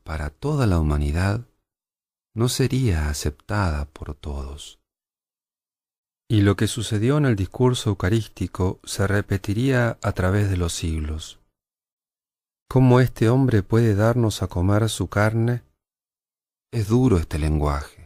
para toda la humanidad, no sería aceptada por todos. Y lo que sucedió en el discurso eucarístico se repetiría a través de los siglos. ¿Cómo este hombre puede darnos a comer su carne? Es duro este lenguaje,